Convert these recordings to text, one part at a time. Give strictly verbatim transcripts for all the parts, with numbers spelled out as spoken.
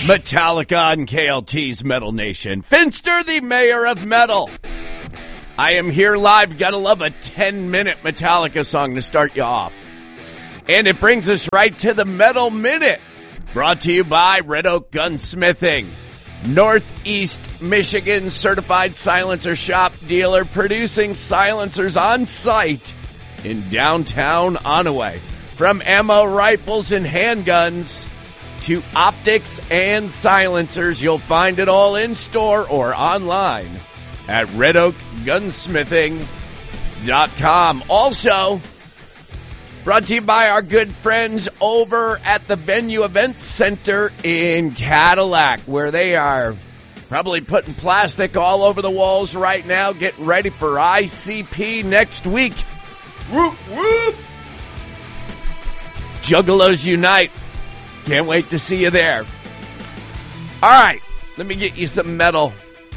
Metallica on K L T's Metal Nation. Finster, the mayor of metal. I am here live. Gotta love a ten-minute Metallica song to start you off. And it brings us right to the Metal Minute. Brought to you by Red Oak Gunsmithing. Northeast Michigan certified silencer shop dealer producing silencers on site in downtown Onaway. From ammo rifles and handguns to optics and silencers, you'll find it all in store or online at red oak gunsmithing dot com. Also, brought to you by our good friends over at the Venue Event Center in Cadillac, where they are probably putting plastic all over the walls right now, getting ready for I C P next week. Whoop, whoop. Juggalos unite. Can't wait to see you there. All right, let me get you some metal.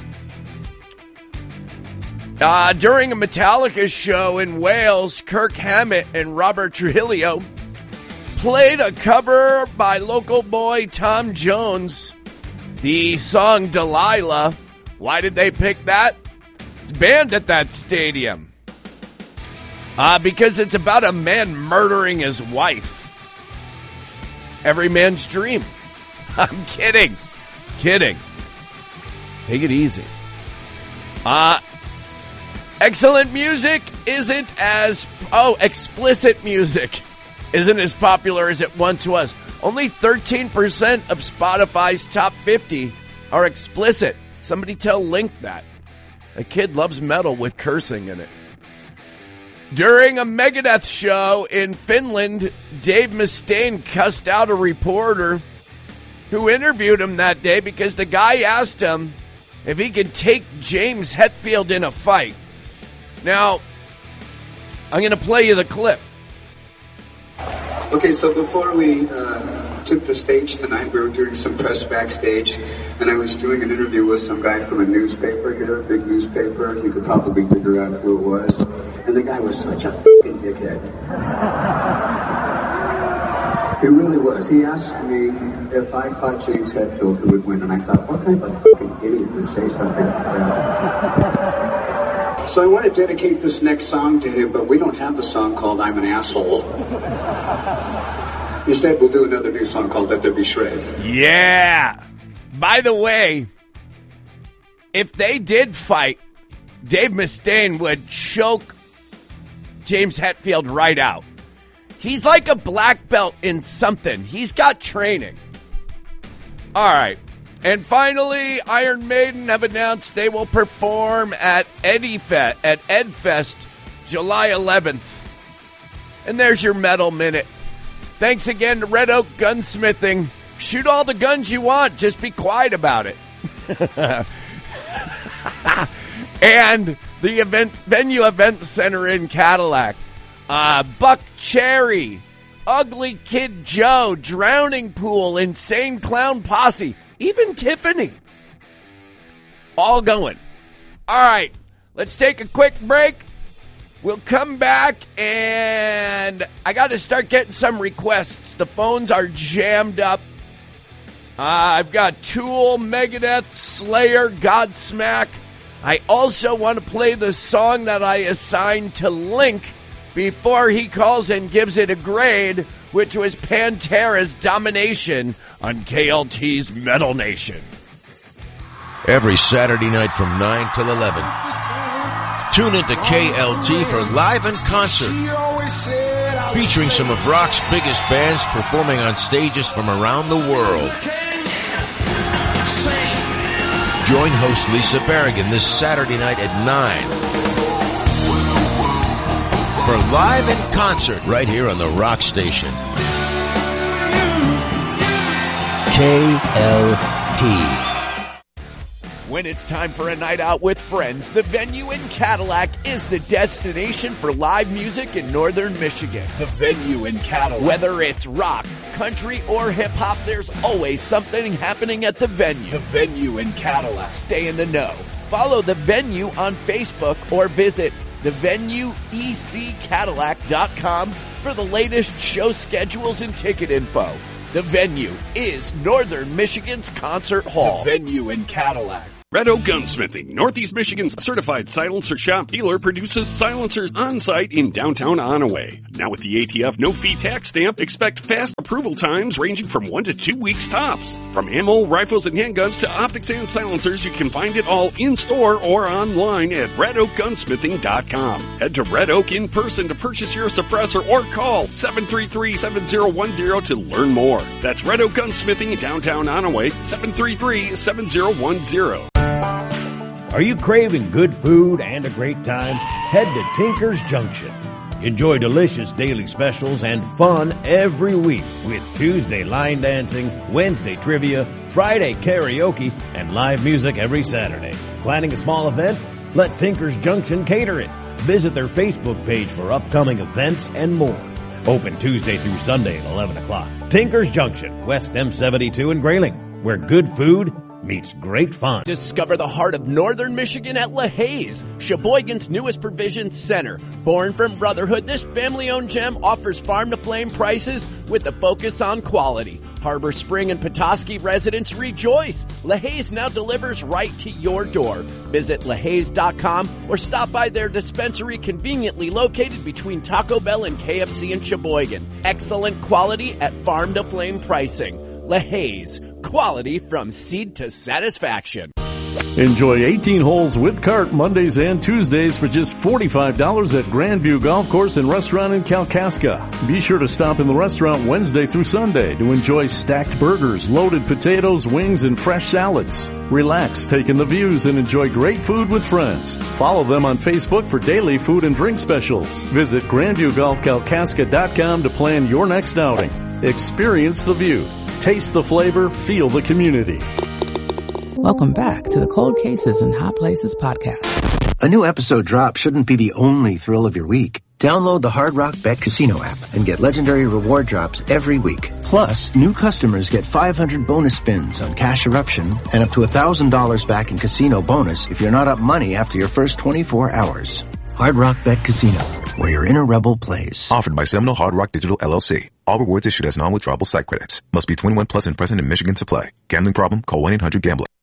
Uh, during a Metallica show in Wales, Kirk Hammett and Robert Trujillo played a cover by local boy Tom Jones, the song Delilah. Why did they pick that? It's banned at that stadium. Uh, because it's about a man murdering his wife. Every man's dream. I'm kidding. Kidding. Take it easy. Uh, excellent music isn't as... Oh, explicit music isn't as popular as it once was. Only thirteen percent of Spotify's top fifty are explicit. Somebody tell Link that. A kid loves metal with cursing in it. During a Megadeth show in Finland, Dave Mustaine cussed out a reporter who interviewed him that day because the guy asked him if he could take James Hetfield in a fight. Now, I'm going to play you the clip. Okay, so before we uh, took the stage tonight, we were doing some press backstage, and I was doing an interview with some guy from a newspaper here, a big newspaper. You could probably figure out who it was. And the guy was such a fucking dickhead. He really was. He asked me if I thought James Hetfield who would win, and I thought, what kind of a fucking idiot would say something like that? So I want to dedicate this next song to him, but we don't have the song called I'm an Asshole. Instead, we'll do another new song called Let There Be Shred. Yeah! By the way, if they did fight, Dave Mustaine would choke James Hetfield right out. He's like a black belt in something. He's got training. All right. And finally, Iron Maiden have announced they will perform at Eddyfest, at Edfest July eleventh. And there's your Metal Minute. Thanks again to Red Oak Gunsmithing. Shoot all the guns you want. Just be quiet about it. And the event Venue Event Center in Cadillac. Uh, Buck Cherry, Ugly Kid Joe, Drowning Pool, Insane Clown Posse, even Tiffany. All going. All right, let's take a quick break. We'll come back, and I got to start getting some requests. The phones are jammed up. Uh, I've got Tool, Megadeth, Slayer, Godsmack. I also want to play the song that I assigned to Link before he calls and gives it a grade, which was Pantera's Domination on K L T's Metal Nation. Every Saturday night from nine till eleven, tune into K L T for Live in Concert, featuring some of rock's biggest bands performing on stages from around the world. Join host Lisa Barrigan this Saturday night at nine for Live in Concert right here on the Rock Station. K L T. When it's time for a night out with friends, the Venue in Cadillac is the destination for live music in northern Michigan. The Venue in Cadillac. Whether it's rock, country, or hip-hop, there's always something happening at the Venue. The Venue in Cadillac. Stay in the know. Follow the Venue on Facebook or visit the venue e c cadillac dot com for the latest show schedules and ticket info. The venue is Northern Michigan's Concert Hall. The venue in Cadillac. Red Oak Gunsmithing, Northeast Michigan's certified silencer shop dealer, produces silencers on-site in downtown Onaway. Now with the A T F no-fee tax stamp, expect fast approval times ranging from one to two weeks tops. From ammo, rifles, and handguns to optics and silencers, you can find it all in-store or online at red oak gunsmithing dot com. Head to Red Oak in person to purchase your suppressor or call seven three three, seven zero one zero to learn more. That's Red Oak Gunsmithing, downtown Onaway, seven three three, seven zero one zero. Are you craving good food and a great time? Head to Tinker's Junction. Enjoy delicious daily specials and fun every week with Tuesday line dancing, Wednesday trivia, Friday karaoke, and live music every Saturday. Planning a small event? Let Tinker's Junction cater it. Visit their Facebook page for upcoming events and more. Open Tuesday through Sunday at eleven o'clock. Tinker's Junction, West M seventy-two in Grayling, where good food meets great fun. Discover the heart of Northern Michigan at LaHaye's, Sheboygan's newest provision center. Born from brotherhood, this family-owned gem offers farm-to-flame prices with a focus on quality. Harbor Spring and Petoskey residents rejoice. LaHaye's now delivers right to your door. Visit LaHaye's dot com or stop by their dispensary conveniently located between Taco Bell and K F C in Sheboygan. Excellent quality at farm-to-flame pricing. LaHaye's, quality from seed to satisfaction. Enjoy eighteen holes with cart Mondays and Tuesdays for just forty-five dollars at Grandview Golf Course and Restaurant in Kalkaska. Be sure to stop in the restaurant Wednesday through Sunday to enjoy stacked burgers, loaded potatoes, wings, and fresh salads. Relax, take in the views, and enjoy great food with friends. Follow them on Facebook for daily food and drink specials. Visit grandview golf kalkaska dot com to plan your next outing. Experience the view. Taste the flavor, feel the community. Welcome back to the Cold Cases and Hot Places podcast. A new episode drop shouldn't be the only thrill of your week. Download the Hard Rock Bet Casino app and get legendary reward drops every week. Plus, new customers get five hundred bonus spins on Cash Eruption and up to one thousand dollars back in casino bonus if you're not up money after your first twenty-four hours. Hard Rock Bet Casino, where your inner rebel plays. Offered by Seminole Hard Rock Digital L L C. All rewards issued as non-withdrawable site credits. Must be twenty-one plus and present in Michigan to play. Gambling problem? Call one eight hundred gambler.